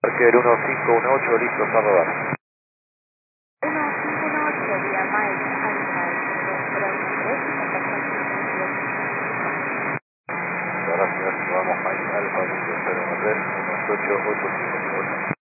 Parker 1518, listo para rodar. 1518 vía Mike Alfa, Gracias, vamos Mike Alfa, 013, 188, 858.